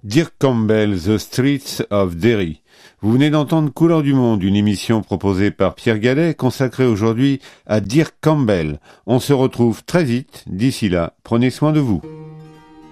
Dirk Campbell, The Streets of Derry. Vous venez d'entendre Couleurs du Monde, une émission proposée par Pierre Gallet, consacrée aujourd'hui à Dirk Campbell. On se retrouve très vite. D'ici là, prenez soin de vous.